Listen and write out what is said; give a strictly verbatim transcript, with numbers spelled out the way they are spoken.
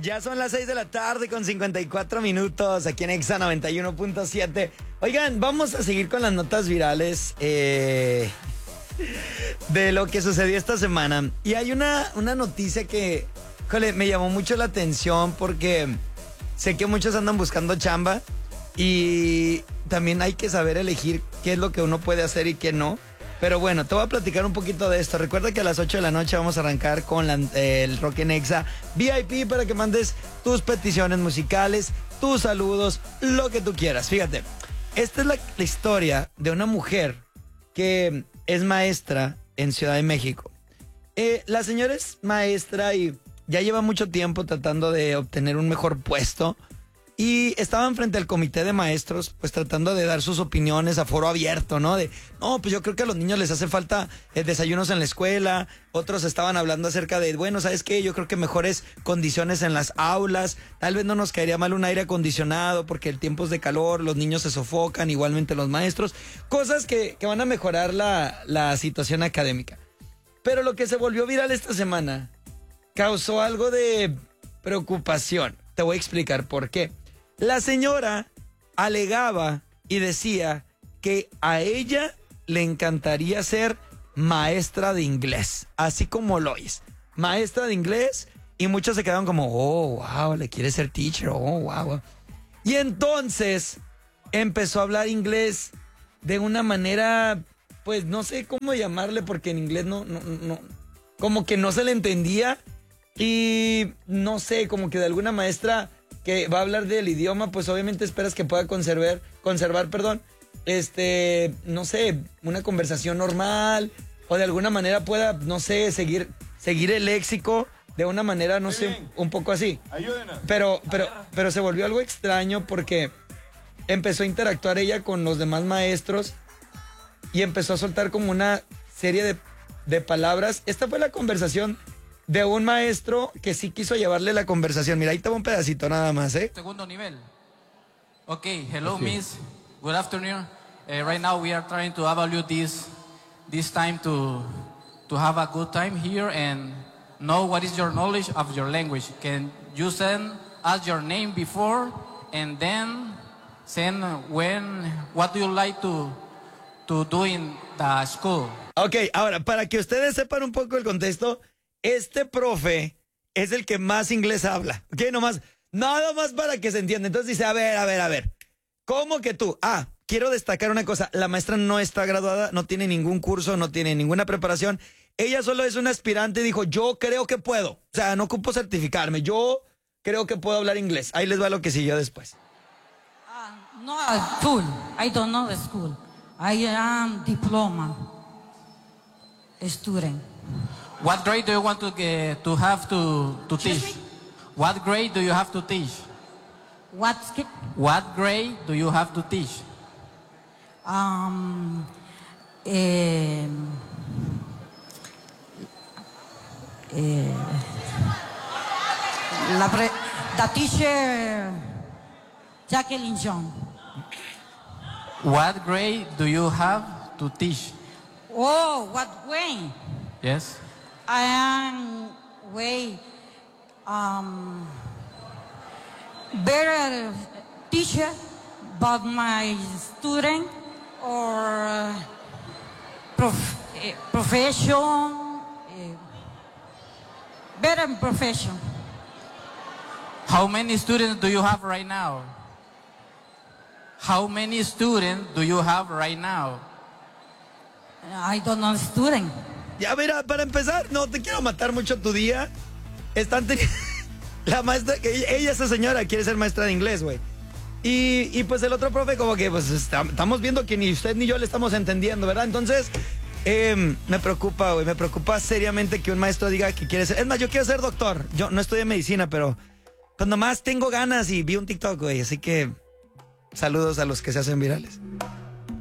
Ya son las seis de la tarde con cincuenta y cuatro minutos aquí en Exa noventa y uno punto siete. Oigan, vamos a seguir con las notas virales eh, de lo que sucedió esta semana. Y hay una, una noticia que, jole, me llamó mucho la atención porque sé que muchos andan buscando chamba y también hay que saber elegir qué es lo que uno puede hacer y qué no. Pero bueno, te voy a platicar un poquito de esto. Recuerda que a las ocho de la noche vamos a arrancar con la, eh, el Rock en Exa V I P para que mandes tus peticiones musicales, tus saludos, lo que tú quieras. Fíjate, esta es la, la historia de una mujer que es maestra en Ciudad de México. Eh, la señora es maestra y ya lleva mucho tiempo tratando de obtener un mejor puesto. Y estaban frente al comité de maestros, pues tratando de dar sus opiniones a foro abierto, ¿no? De, no, pues yo creo que a los niños les hace falta eh, desayunos en la escuela. Otros estaban hablando acerca de, bueno, ¿sabes qué? Yo creo que mejores condiciones en las aulas. Tal vez no nos caería mal un aire acondicionado porque el tiempo es de calor, los niños se sofocan, igualmente los maestros. Cosas que, que van a mejorar la, la situación académica. Pero lo que se volvió viral esta semana causó algo de preocupación. Te voy a explicar por qué. La señora alegaba y decía que a ella le encantaría ser maestra de inglés, así como lo es, maestra de inglés, y muchos se quedaron como, oh, wow, le quiere ser teacher, oh, wow. Y entonces empezó a hablar inglés de una manera, pues no sé cómo llamarle, porque en inglés no, no, no, como que no se le entendía, y no sé, como que de alguna maestra que va a hablar del idioma, pues obviamente esperas que pueda conservar, conservar, perdón, este, no sé, una conversación normal, o de alguna manera pueda, no sé, seguir, seguir el léxico de una manera, no sé, un poco así. Ayúdenos. Pero, pero, pero se volvió algo extraño porque empezó a interactuar ella con los demás maestros y empezó a soltar como una serie de, de palabras. Esta fue la conversación de un maestro que sí quiso llevarle la conversación. Mira, ahí te va un pedacito nada más, ¿eh? Segundo nivel. Okay, hello, okay. Miss. Good afternoon. Uh, right now we are trying to evaluate this this time to to have a good time here and know what is your knowledge of your language. Can you send us your name before and then send when what do you like to to do in the school? Okay, ahora para que ustedes sepan un poco el contexto. Este profe es el que más inglés habla, ¿ok? Nomás, nada más para que se entienda. Entonces dice, a ver, a ver, a ver, ¿cómo que tú? Ah, quiero destacar una cosa, la maestra no está graduada, no tiene ningún curso, no tiene ninguna preparación. Ella solo es una aspirante y dijo, yo creo que puedo. O sea, no ocupo certificarme, yo creo que puedo hablar inglés. Ahí les va lo que siguió después. Uh, no, school, I don't know the school. I am diploma student. What grade do you want to get, to have to, to teach? What grade do you have to teach? What? What grade do you have to teach? Um, eh, eh, la pre, the teacher Jacqueline John. What grade do you have to teach? Oh, what grade? Yes. I am way um, better teacher, but my student or uh, prof, uh, profession, uh, better profession. How many students do you have right now? How many students do you have right now? I don't know student. Ya, mira, para empezar, no te quiero matar mucho tu día. Están teniendo... La maestra, ella, ella, esa señora, quiere ser maestra de inglés, güey. Y, y pues el otro profe como que, pues, está, estamos viendo que ni usted ni yo le estamos entendiendo, ¿verdad? Entonces, eh, me preocupa, güey, me preocupa seriamente que un maestro diga que quiere ser... Es más, yo quiero ser doctor. Yo no estudié medicina, pero cuando más tengo ganas y vi un TikTok, güey. Así que, saludos a los que se hacen virales.